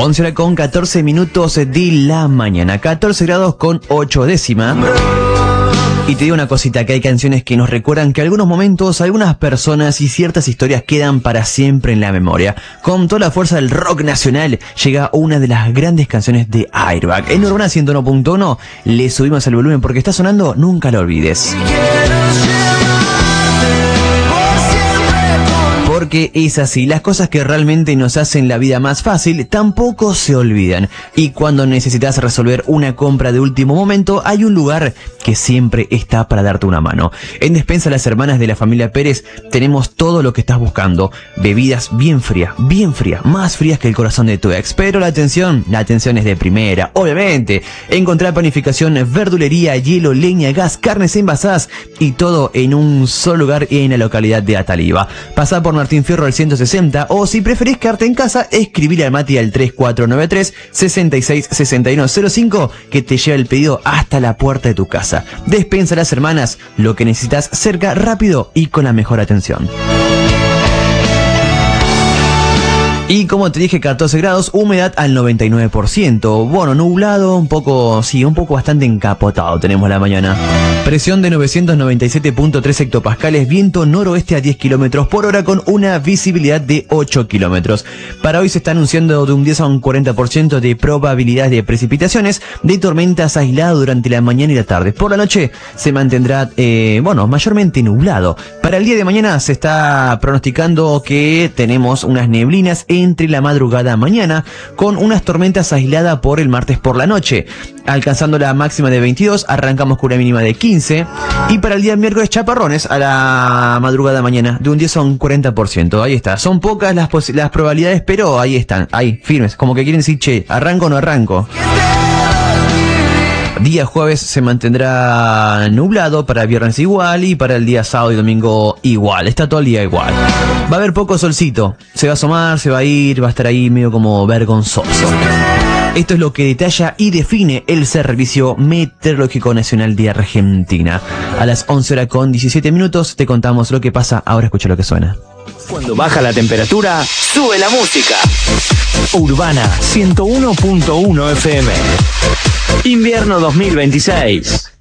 11 horas con 14 minutos de la mañana, 14 grados con 8 décimas. Y te digo una cosita, que hay canciones que nos recuerdan que algunos momentos, algunas personas y ciertas historias quedan para siempre en la memoria. Con toda la fuerza del rock nacional llega una de las grandes canciones de Airbag. En Urbana 101.1 le subimos el volumen porque está sonando Nunca lo olvides. Porque es así, las cosas que realmente nos hacen la vida más fácil tampoco se olvidan. Y cuando necesitas resolver una compra de último momento, hay un lugar que siempre está para darte una mano. En Despensa Las Hermanas de la familia Pérez tenemos todo lo que estás buscando. Bebidas bien frías, más frías que el corazón de tu ex. Pero la atención es de primera, obviamente. Encontrar panificación, verdulería, hielo, leña, gas, carnes envasadas y todo en un solo lugar en la localidad de Ataliva. Pasá por Martín Fierro al 160 o si preferís quedarte en casa, escribile al Mati al 3493-666105 que te lleva el pedido hasta la puerta de tu casa. Despensa Las Hermanas, lo que necesitas cerca, rápido y con la mejor atención. Y como te dije, 14 grados, humedad al 99%. Bueno, nublado, un poco bastante encapotado tenemos la mañana. Presión de 997.3 hectopascales, viento noroeste a 10 kilómetros por hora con una visibilidad de 8 kilómetros. Para hoy se está anunciando de un 10 a un 40% de probabilidad de precipitaciones, de tormentas aisladas durante la mañana y la tarde. Por la noche se mantendrá, mayormente nublado. Para el día de mañana se está pronosticando que tenemos unas neblinas entre la madrugada a mañana, con unas tormentas aisladas por el martes por la noche, alcanzando la máxima de 22, arrancamos con una mínima de 15, y para el día miércoles chaparrones a la madrugada a mañana, de un 10 a un 40%, ahí está, son pocas las probabilidades, pero ahí están, ahí, firmes, como que quieren decir, che, ¿arranco o no arranco? Día jueves se mantendrá nublado, para viernes igual y para el día sábado y domingo igual, está todo el día igual. Va a haber poco solcito, se va a asomar, se va a ir, va a estar ahí medio como vergonzoso. Esto es lo que detalla y define el Servicio Meteorológico Nacional de Argentina. A las 11 horas con 17 minutos te contamos lo que pasa, ahora escucha lo que suena. Cuando baja la temperatura, sube la música. Urbana 101.1 FM. Invierno 2026.